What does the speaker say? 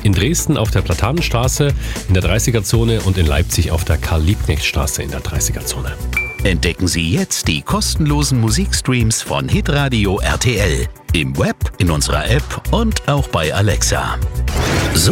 in Dresden auf der Platanenstraße in der 30er-Zone und in Leipzig auf der Karl-Liebknecht-Straße in der 30er-Zone. Entdecken Sie jetzt die kostenlosen Musikstreams von Hitradio RTL. Im Web, in unserer App und auch bei Alexa.